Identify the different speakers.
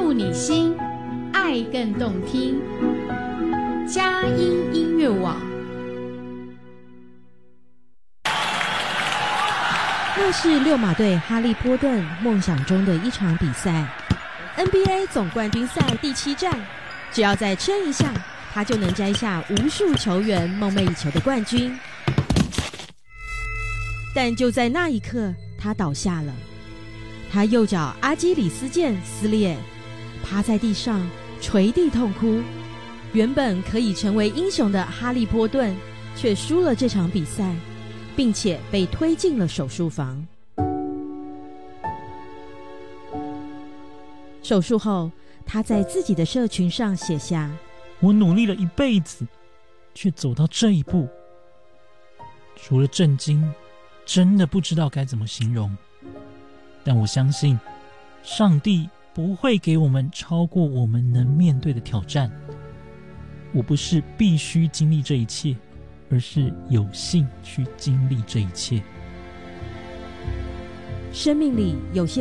Speaker 1: 入你心，爱更动听。佳音音乐网。
Speaker 2: 那是六马队哈利波顿梦想中的一场比赛， NBA 总冠军赛第7战，只要再撑一下，他就能摘下无数球员梦寐以求的冠军。但就在那一刻，他倒下了，他右脚阿基里斯腱撕裂，趴在地上捶地痛哭。原本可以成为英雄的哈利波顿却输了这场比赛，并且被推进了手术房。手术后，他在自己的社群上写下：
Speaker 3: 我努力了一辈子，却走到这一步，除了震惊，真的不知道该怎么形容。但我相信，上帝不会给我们超过我们能面对的挑战。我不是必须经历这一切，而是有幸去经历这一切。
Speaker 2: 生命里有些